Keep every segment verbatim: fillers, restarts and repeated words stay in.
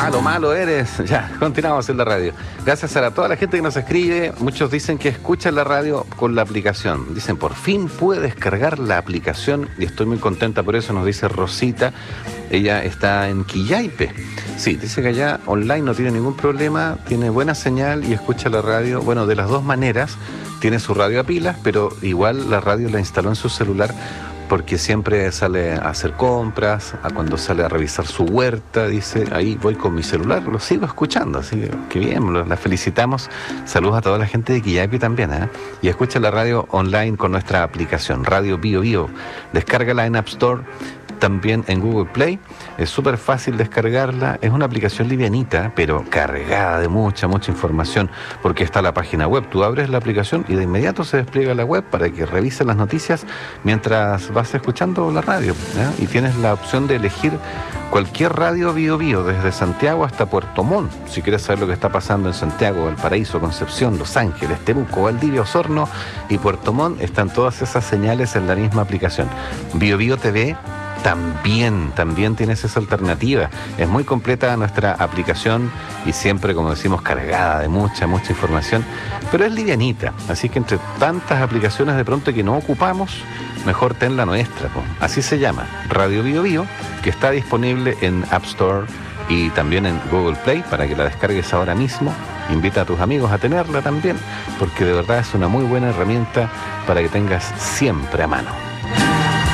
malo, malo eres. Ya, continuamos en la radio. Gracias a toda la gente que nos escribe. Muchos dicen que escuchan la radio con la aplicación. Dicen, por fin pude descargar la aplicación y estoy muy contenta por eso, nos dice Rosita. Ella está en Quillaipe. Sí, dice que allá online no tiene ningún problema, tiene buena señal y escucha la radio. Bueno, de las dos maneras, tiene su radio a pilas, pero igual la radio la instaló en su celular porque siempre sale a hacer compras, a cuando sale a revisar su huerta, dice, ahí voy con mi celular, lo sigo escuchando, así que qué bien, la felicitamos. Saludos a toda la gente de Quillaipe también, ¿eh? Y escucha la radio online con nuestra aplicación, Radio Bio Bio. Descárgala en App Store, también en Google Play. Es súper fácil descargarla. Es una aplicación livianita, pero cargada de mucha, mucha información, porque está la página web. Tú abres la aplicación y de inmediato se despliega la web para que revises las noticias mientras vas escuchando la radio, ¿eh? Y tienes la opción de elegir cualquier radio Bio Bio, desde Santiago hasta Puerto Montt. Si quieres saber lo que está pasando en Santiago, Valparaíso, Concepción, Los Ángeles, Temuco, Valdivia, Osorno y Puerto Montt, están todas esas señales en la misma aplicación. Bio Bio T V También, también tienes esa alternativa. Es muy completa nuestra aplicación y siempre, como decimos, cargada de mucha, mucha información, pero es livianita. Así que entre tantas aplicaciones de pronto que no ocupamos, mejor ten la nuestra, po. Así se llama, Radio Bio Bio, que está disponible en App Store y también en Google Play para que la descargues ahora mismo. Invita a tus amigos a tenerla también, porque de verdad es una muy buena herramienta para que tengas siempre a mano.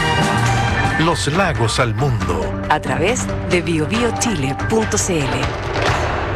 Los lagos al mundo a través de bio bio chile punto c l.